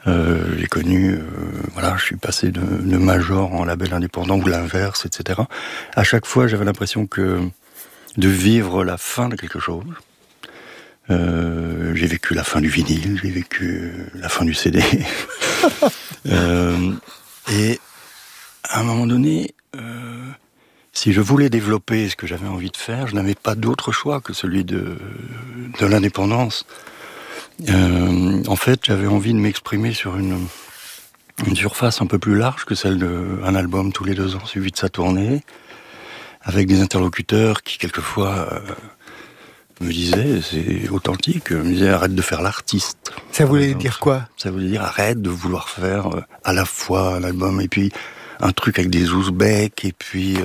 J'ai connu, je suis passé de major en label indépendant ou l'inverse, etc. À chaque fois, j'avais l'impression de vivre la fin de quelque chose. J'ai vécu la fin du vinyle, j'ai vécu la fin du CD. Et à un moment donné, si je voulais développer ce que j'avais envie de faire, je n'avais pas d'autre choix que celui de l'indépendance. En fait, j'avais envie de m'exprimer sur une surface un peu plus large que celle d'un album tous les 2 ans suivi de sa tournée, avec des interlocuteurs qui, quelquefois, me disaient, c'est authentique, me disaient arrête de faire l'artiste. Ça voulait dire quoi ? Ça voulait dire arrête de vouloir faire à la fois un album et puis un truc avec des ouzbeks, et puis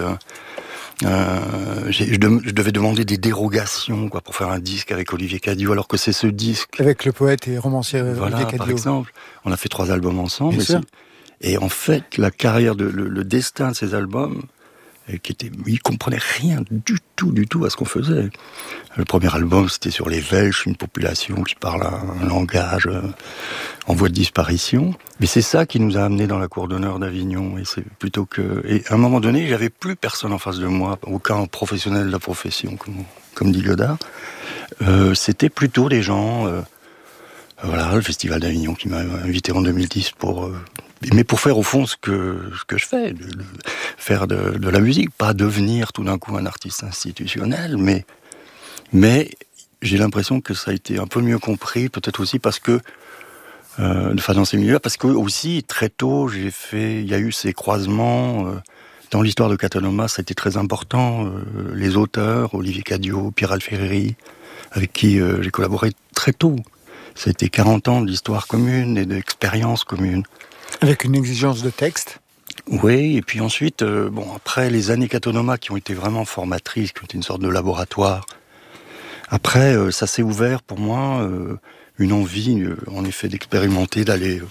je devais demander des dérogations pour faire un disque avec Olivier Cadieux, alors que c'est ce disque... Avec le poète et romancier Olivier Cadieux. Par exemple. On a fait 3 albums ensemble. Et en fait, la carrière, le destin de ces albums, il comprenait rien du tout à ce qu'on faisait. Le premier album, c'était sur les Welsh, une population qui parle un langage en voie de disparition. Mais c'est ça qui nous a amenés dans la cour d'honneur d'Avignon. Et à un moment donné, j'avais plus personne en face de moi, aucun professionnel de la profession, comme dit Godard. C'était plutôt des gens... le Festival d'Avignon qui m'a invité en 2010 pour faire au fond ce que je fais, faire de la musique, pas devenir tout d'un coup un artiste institutionnel, mais j'ai l'impression que ça a été un peu mieux compris, peut-être aussi parce que dans ces milieux-là, parce que aussi très tôt il y a eu ces croisements dans l'histoire de Catanoma, ça a été très important, les auteurs, Olivier Cadieux, Pierre Alferreri, avec qui j'ai collaboré très tôt. Ça a été 40 ans d'histoire commune et d'expérience commune. Avec une exigence de texte ? Oui, et puis ensuite, après les années Catanoma qui ont été vraiment formatrices, qui ont été une sorte de laboratoire, après, ça s'est ouvert pour moi une envie, en effet, d'expérimenter, d'aller,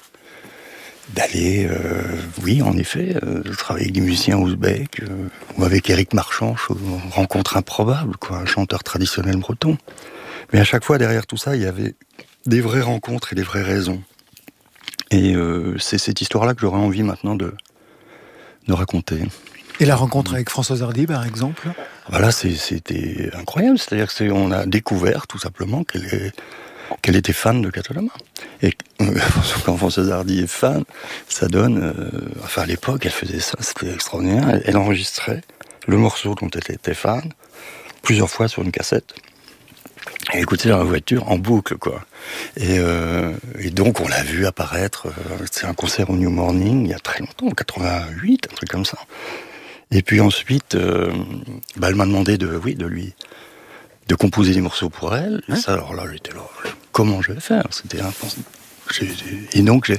en effet, travailler avec des musiciens ouzbeks, ou avec Éric Marchand, rencontre improbable, un chanteur traditionnel breton. Mais à chaque fois, derrière tout ça, il y avait des vraies rencontres et des vraies raisons. Et c'est cette histoire-là que j'aurais envie maintenant de raconter. Et la rencontre avec Françoise Hardy, par exemple ? Voilà, c'était incroyable. C'est-à-dire qu'on a découvert, tout simplement, qu'elle était fan de Catanoma. Et quand Françoise Hardy est fan, ça donne... à l'époque, elle faisait ça, c'était extraordinaire. Elle enregistrait le morceau dont elle était fan, plusieurs fois sur une cassette. Et écouter dans la voiture en boucle, Et donc, on l'a vu apparaître, c'est un concert au New Morning, il y a très longtemps, en 88, un truc comme ça. Et puis ensuite, elle m'a demandé de composer des morceaux pour elle. Et ça, alors là, j'étais là, comment je vais faire ? C'était impensable. Et donc,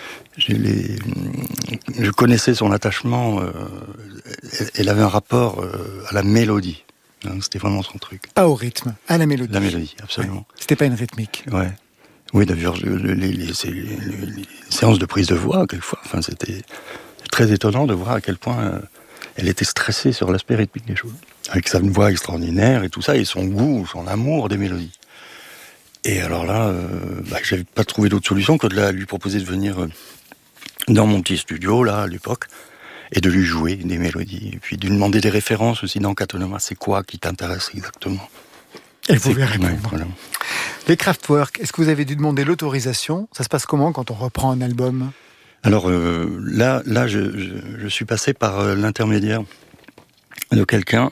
je connaissais son attachement, elle avait un rapport à la mélodie. C'était vraiment son truc. Pas au rythme, à la mélodie. La mélodie, absolument. Ouais. C'était pas une rythmique. Ouais. Oui, d'ailleurs, les séances de prise de voix, quelquefois, c'était très étonnant de voir à quel point elle était stressée sur l'aspect rythmique des choses. Avec sa voix extraordinaire et tout ça, et son goût, son amour des mélodies. Et alors là, j'avais pas trouvé d'autre solution que de lui proposer de venir dans mon petit studio, là, à l'époque, et de lui jouer des mélodies, et puis de lui demander des références aussi dans Catanoma. C'est quoi qui t'intéresse exactement ? Elle pouvait répondre. Ouais, voilà. Les Kraftwerk, est-ce que vous avez dû demander l'autorisation ? Ça se passe comment quand on reprend un album ? Alors là, je suis passé par l'intermédiaire de quelqu'un,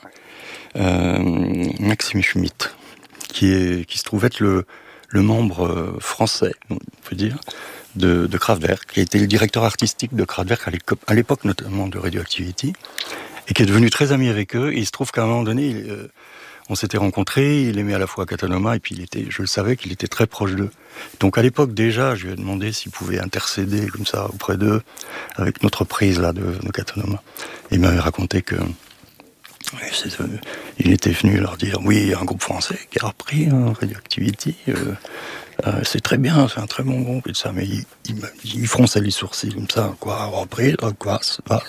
Maxime Schmitt, qui se trouve être le membre français, on peut dire, de Kraftwerk, qui a été le directeur artistique de Kraftwerk à l'époque notamment de Radioactivity, et qui est devenu très ami avec eux. Et il se trouve qu'à un moment donné, on s'était rencontrés, il aimait à la fois Catanoma, et puis je le savais qu'il était très proche d'eux. Donc à l'époque déjà, je lui ai demandé s'il pouvait intercéder comme ça auprès d'eux, avec notre prise là de Catanoma. Et il m'avait raconté que il était venu leur dire oui, il y a un groupe français qui a repris Radioactivity, c'est très bien, c'est un très bon groupe et tout ça, mais ils fronçaient les sourcils comme ça, repris, quoi,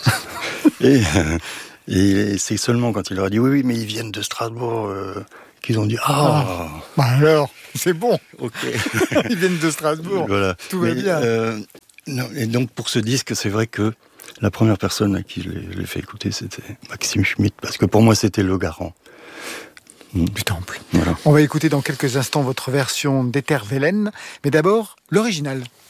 et c'est seulement quand il leur a dit oui, mais ils viennent de Strasbourg, qu'ils ont dit alors, c'est bon. Ok. Ils viennent de Strasbourg. Voilà. Tout va bien. Non, et donc pour ce disque, c'est vrai que la première personne à qui je l'ai fait écouter, c'était Maxime Schmitt, parce que pour moi, c'était le garant du temple. Voilà. On va écouter dans quelques instants votre version d'Ether Velen, mais d'abord l'original.